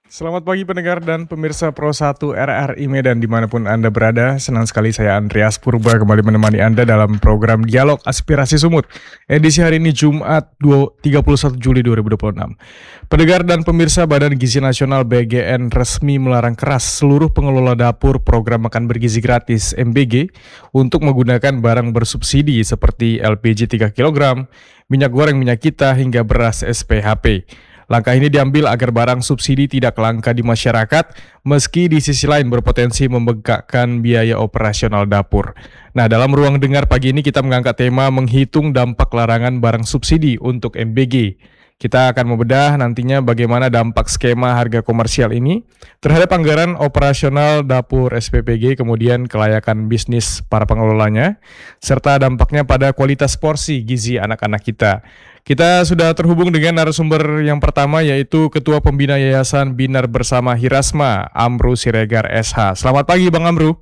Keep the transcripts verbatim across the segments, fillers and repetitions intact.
Selamat pagi pendengar dan pemirsa Pro satu R R I Medan dimanapun Anda berada. Senang sekali saya Andreas Purba kembali menemani Anda dalam program Dialog Aspirasi Sumut. Edisi hari ini Jumat tiga puluh satu Juli dua ribu dua puluh enam. Pendengar dan pemirsa Badan Gizi Nasional B G N resmi melarang keras seluruh pengelola dapur program makan bergizi gratis M B G untuk menggunakan barang bersubsidi seperti L P G tiga kilogram, minyak goreng minyak kita hingga beras S P H P. Langkah ini diambil agar barang subsidi tidak langka di masyarakat, meski di sisi lain berpotensi membengkakkan biaya operasional dapur. Nah, dalam ruang dengar pagi ini kita mengangkat tema menghitung dampak larangan barang subsidi untuk M B G. Kita akan membedah nantinya bagaimana dampak skema harga komersial ini terhadap anggaran operasional dapur S P P G, kemudian kelayakan bisnis para pengelolanya, serta dampaknya pada kualitas porsi gizi anak-anak kita. Kita sudah terhubung dengan narasumber yang pertama, yaitu Ketua Pembina Yayasan Binar Bersama Hirasma, Amru Siregar S H. Selamat pagi Bang Amru.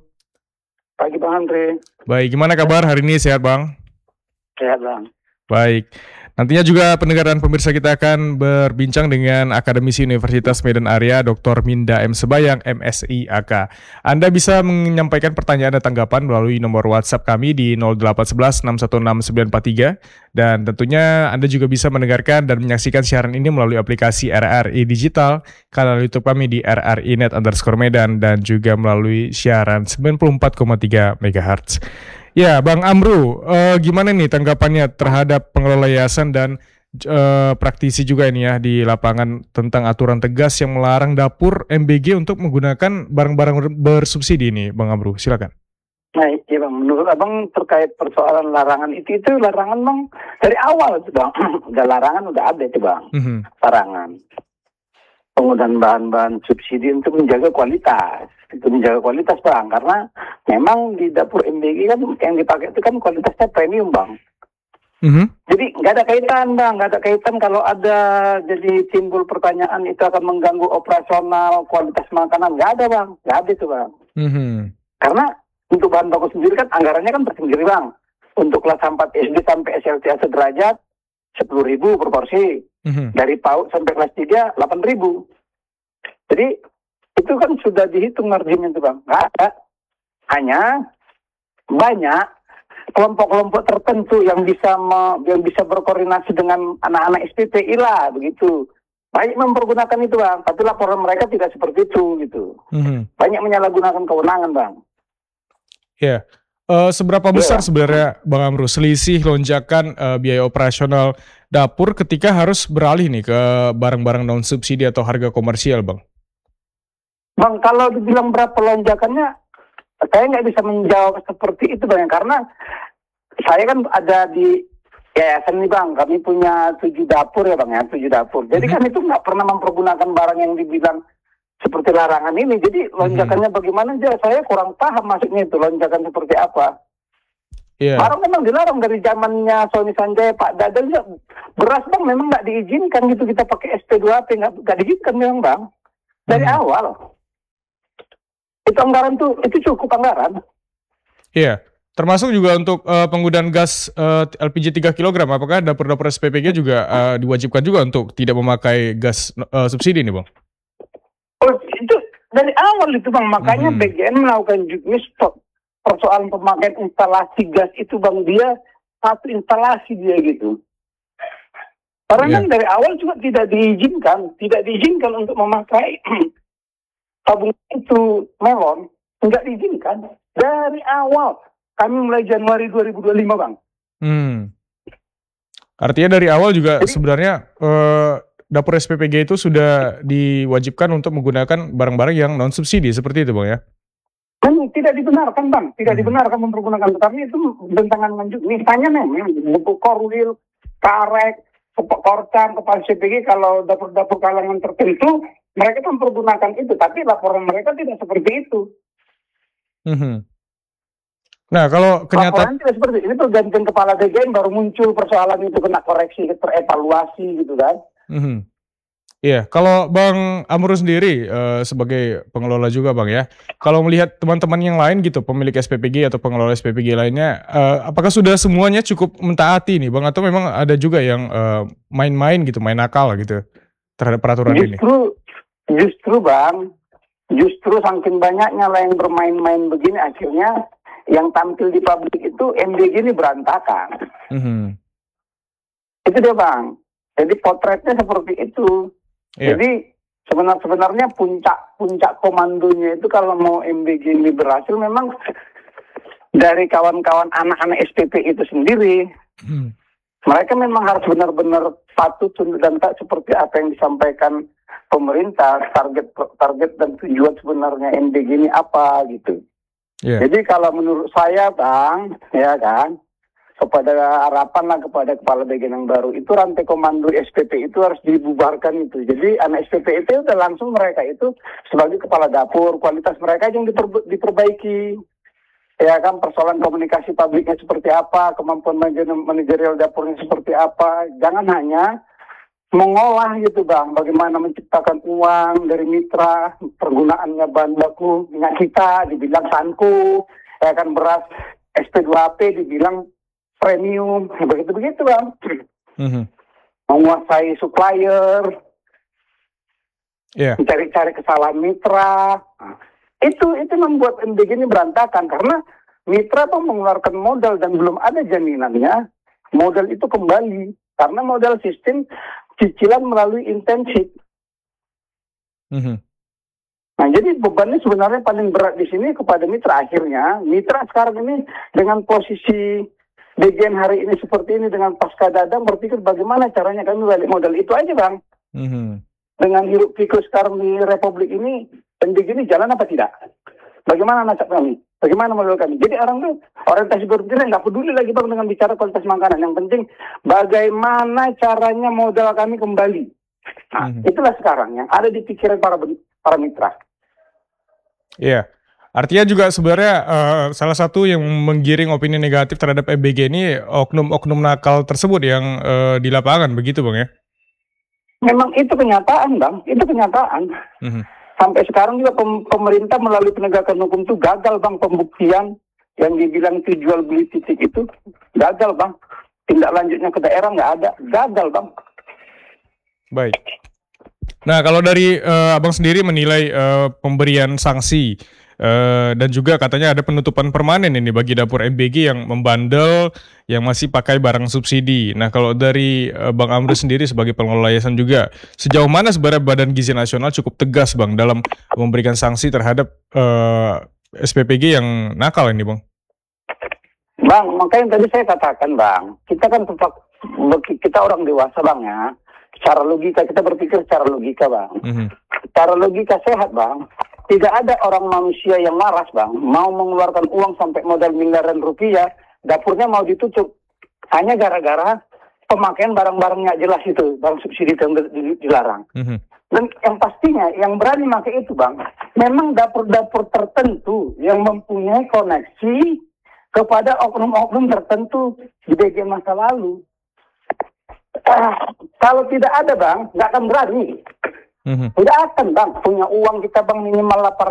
Pagi Bang Andre. Baik, gimana kabar hari ini, sehat Bang? Sehat Bang. Baik. Nantinya juga pendengar dan pemirsa kita akan berbincang dengan Akademisi Universitas Medan Area, Doktor Minda M. Sebayang, M Si A K. Anda bisa menyampaikan pertanyaan dan tanggapan melalui nomor WhatsApp kami di nol delapan satu satu enam satu enam sembilan empat tiga. Dan tentunya Anda juga bisa mendengarkan dan menyaksikan siaran ini melalui aplikasi R R I Digital, kanal YouTube kami di R R I Net underscore Medan, dan juga melalui siaran sembilan puluh empat koma tiga megahertz. Ya, Bang Amru, eh, gimana nih tanggapannya terhadap pengelola yayasan dan eh, praktisi juga ini ya di lapangan tentang aturan tegas yang melarang dapur M B G untuk menggunakan barang-barang bersubsidi ini, Bang Amru, silakan. Nah, iya Bang, menurut Abang terkait persoalan larangan itu, itu larangan Bang dari awal itu Bang. Udah larangan, udah ada itu Bang, Mm-hmm. larangan. Penggunaan bahan-bahan subsidi untuk menjaga kualitas. Itu menjaga kualitas Bang, karena memang di dapur M B G kan yang dipakai itu kan kualitasnya premium Bang. Mm-hmm. Jadi nggak ada kaitan Bang, nggak ada kaitan kalau ada jadi timbul pertanyaan itu akan mengganggu operasional kualitas makanan. Nggak ada Bang, nggak ada itu Bang. Mm-hmm. Karena untuk bahan baku sendiri kan anggarannya kan tersendiri Bang. Untuk kelas empat S D sampai S L T A sederajat sepuluh ribu per porsi. Mm-hmm. Dari PAUD sampai kelas tiga delapan ribu. Jadi itu kan sudah dihitung marginnya itu Bang. Nggak ada. Hanya banyak kelompok-kelompok tertentu yang bisa me, yang bisa berkoordinasi dengan anak-anak S P P I lah begitu. Banyak mempergunakan itu Bang, tapi laporan mereka tidak seperti itu gitu. Mm-hmm. Banyak menyalahgunakan kewenangan Bang. Ya, uh, seberapa besar Ya. sebenarnya Bang Amru selisih lonjakan uh, biaya operasional dapur ketika harus beralih nih ke barang-barang non subsidi atau harga komersial, Bang? Bang, kalau dibilang berapa lonjakannya, saya nggak bisa menjawab seperti itu Bang, karena saya kan ada di yayasan nih Bang, kami punya tujuh dapur ya Bang ya, tujuh dapur. Jadi Mm-hmm. kan itu nggak pernah mempergunakan barang yang dibilang seperti larangan ini. Jadi lonjakannya bagaimana aja, saya kurang paham maksudnya itu, lonjakan seperti apa. Yeah. Barang memang dilarang dari zamannya Sony Sanjaya, Pak Dadang, beras Bang memang nggak diizinkan gitu, kita pakai S P dua P, nggak nggak diizinkan memang Bang. Dari Mm-hmm. awal. Itu anggaran tuh, itu cukup anggaran. Iya, termasuk juga untuk uh, penggunaan gas uh, L P G tiga kilogram. Apakah dapur-dapur S P P G juga uh, diwajibkan juga untuk tidak memakai gas uh, subsidi nih, Bang? Oh, itu dari awal itu Bang, makanya Hmm. B G N melakukan juknis persoalan pemakaian instalasi gas itu Bang, dia satu instalasi dia gitu. Karena Yeah. kan dari awal juga tidak diizinkan, tidak diizinkan untuk memakai tabung itu melon, nggak diizinkan dari awal. Kami mulai Januari dua ribu dua puluh lima Bang. Hmm. Artinya dari awal juga Jadi, sebenarnya uh, dapur S P P G itu sudah diwajibkan untuk menggunakan barang-barang yang non subsidi seperti itu, Bang ya? kan tidak dibenarkan Bang, tidak Hmm. dibenarkan mempergunakan, tetapi itu bentangan menunjuk. Misalnya memang buku korwil, karek, korcam, kepala S P G, kalau dapur-dapur kalangan tertentu mereka mempergunakan itu, tapi laporan mereka tidak seperti itu. Hmm. Nah, kalau kenyataan Laporan tidak seperti ini, pergantian kepala D G N baru muncul persoalan itu, kena koreksi, terevaluasi gitu kan. Mhm. Iya, kalau Bang Amru sendiri uh, sebagai pengelola juga Bang ya, kalau melihat teman-teman yang lain gitu, pemilik S P P G atau pengelola S P P G lainnya, uh, apakah sudah semuanya cukup mentaati nih Bang, atau memang ada juga yang uh, main-main gitu, main nakal gitu terhadap peraturan ini? Justru justru bang, justru saking banyaknya lah yang bermain-main begini, akhirnya yang tampil di publik itu M B G ini berantakan. Mhm. Itu dia bang. Jadi potretnya seperti itu. Iya. Jadi sebenar sebenarnya puncak puncak komandonya itu kalau mau M B G ini berhasil memang dari kawan-kawan anak-anak S P P itu sendiri. Hmm. Mereka memang harus benar-benar patuh tunduk dan tak seperti apa yang disampaikan pemerintah, target target dan tujuan sebenarnya M B G ini apa gitu. Iya. Jadi kalau menurut saya bang, ya kan, kepada harapan lah kepada kepala bagian yang baru itu rantai komando S P P itu harus dibubarkan itu. Jadi anak S P P itu udah langsung mereka itu sebagai kepala dapur, kualitas mereka yang diper- diperbaiki. Ya kan, persoalan komunikasi publiknya seperti apa, kemampuan manajer- manajerial dapurnya seperti apa. Jangan hanya mengolah gitu bang, bagaimana menciptakan uang dari mitra, pergunaannya bahan baku minyak kita dibilang sanku, ya kan, beras S P dua P dibilang premium, begitu-begitu bang. Mhm. Menguasai supplier, Iya. mencari-cari kesalahan mitra. Nah, itu itu membuat M B G ini berantakan karena mitra bang mengeluarkan modal dan belum ada jaminannya modal itu kembali karena modal sistem cicilan melalui intensif. Mhm. Nah, jadi bebannya sebenarnya paling berat di sini kepada mitra. Akhirnya mitra sekarang ini dengan posisi D G N hari ini seperti ini dengan pasca dadang berpikir bagaimana caranya kami balik modal itu aja bang. Mhm. Dengan hiruk pikuk sekarang di Republik ini, M B G ini jalan apa tidak? Bagaimana nasab kami? Bagaimana modal kami? Jadi orang tuh orientasi berpikirnya nggak peduli lagi bang dengan bicara kualitas makanan. Yang penting bagaimana caranya modal kami kembali. Nah, Mhm. itulah sekarang yang ada di pikiran para para mitra. Iya. Artinya juga sebenarnya eh, salah satu yang menggiring opini negatif terhadap M B G ini oknum-oknum nakal tersebut yang eh, di lapangan, begitu bang ya? Memang itu kenyataan bang, itu kenyataan. Mhm. Sampai sekarang juga pem- pemerintah melalui penegakan hukum itu gagal bang pembuktian yang dibilang itu jual beli titik itu gagal bang. Tindak lanjutnya ke daerah nggak ada, gagal bang. Baik. Nah, kalau dari eh, abang sendiri menilai eh, pemberian sanksi eh, dan juga katanya ada penutupan permanen ini bagi dapur M B G yang membandel, yang masih pakai barang subsidi. Nah, kalau dari eh, Bang Amrus sendiri sebagai pengelola yayasan juga, sejauh mana sebenarnya Badan Gizi Nasional cukup tegas bang dalam memberikan sanksi terhadap eh, S P P G yang nakal ini bang? Bang, makanya tadi saya katakan bang, kita kan tetap kita orang dewasa bang ya. Secara logika kita berpikir secara logika bang. Mhm. Secara logika sehat bang. Tidak ada orang manusia yang waras bang mau mengeluarkan uang sampai modal miliaran rupiah, dapurnya mau ditutup hanya gara-gara pemakaian barang-barang nggak jelas itu, barang subsidi yang dilarang. Mhm. Dan yang pastinya yang berani pakai itu bang, memang dapur-dapur tertentu yang mempunyai koneksi kepada oknum-oknum tertentu di bagian masa lalu. Ah, kalau tidak ada bang, nggak akan berani. Mhm. Tidak akan bang, punya uang kita bang minimal delapan